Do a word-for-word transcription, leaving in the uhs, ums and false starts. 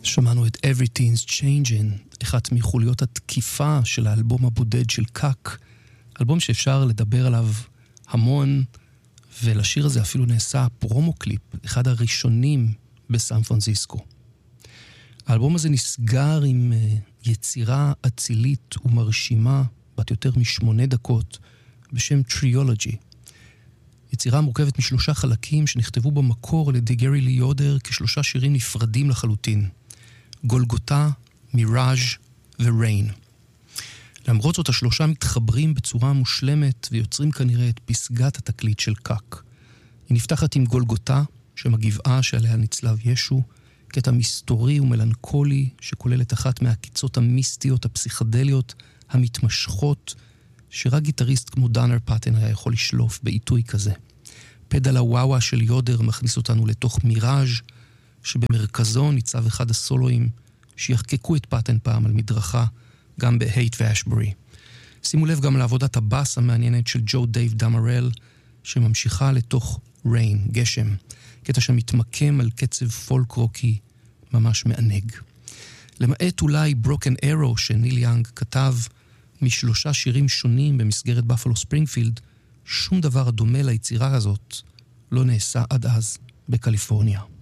שמענו את Everything's Changing, אחת מחוליות התקיפה של האלבום הבודד של קאק, אלבום שאפשר לדבר עליו המון, ולשיר הזה אפילו נעשה פרומו-קליפ, אחד הראשונים בסן פרנסיסקו. האלבום הזה נסגר עם יצירה אצילית ומרשימה, בת יותר משמונה דקות, בשם Triology. יצירה מורכבת משלושה חלקים שנכתבו במקור על ידי גרי לי יודר כשלושה שירים נפרדים לחלוטין. גולגותה, מיראז' וריין. למרות זאת השלושה מתחברים בצורה מושלמת ויוצרים כנראה את פסגת התקליט של קאק. היא נפתחת עם גולגותה, שם הגבעה שעליה נצלב ישו, קטע מסתורי ומלנכולי שכולל את אחת מהקיצות המיסטיות הפסיכדליות המתמשכות שרק גיטריסט כמו דאנר פאטן היה יכול לשלוף בעיתוי כזה. פדל הוואווה של יודר מכניס אותנו לתוך מיראז' שבמרכזו ניצב אחד הסולואים שיחקקו את פאטן פעם על מדרכה גם בהייט ואשברי. שימו לב גם לעבודת הבאס המעניינת של ג'ו דייב דמרל שממשיכה לתוך ריין, גשם, קטע שמתמקם על קצב פולק רוקי ממש מענג. למעט אולי ברוקן אירו שניל יאנג כתב משלושה שירים שונים במסגרת בפלו ספרינגפילד, שום דבר הדומה ליצירה הזאת לא נעשה עד אז בקליפורניה.